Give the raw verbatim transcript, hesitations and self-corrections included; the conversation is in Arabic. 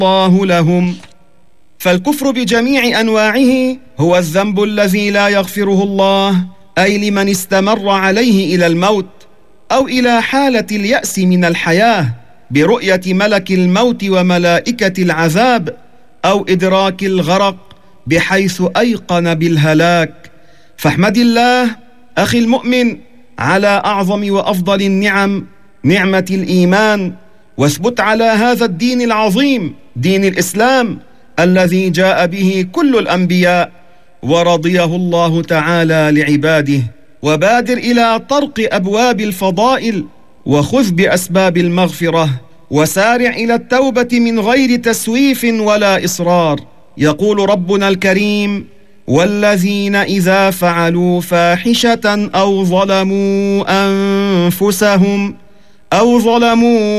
الله لهم. فالكفر بجميع أنواعه هو الذنب الذي لا يغفره الله، أي لمن استمر عليه إلى الموت أو إلى حالة اليأس من الحياة برؤية ملك الموت وملائكة العذاب، أو إدراك الغرق بحيث أيقن بالهلاك. فاحمد الله أخي المؤمن على أعظم وأفضل النعم، نعمة الإيمان، واثبت على هذا الدين العظيم، دين الإسلام الذي جاء به كل الأنبياء ورضيه الله تعالى لعباده. وبادر إلى طرق أبواب الفضائل، وخذ بأسباب المغفرة، وسارع إلى التوبة من غير تسويف ولا إصرار. يقول ربنا الكريم: والذين إذا فعلوا فاحشة أو ظلموا أنفسهم أو ظلموا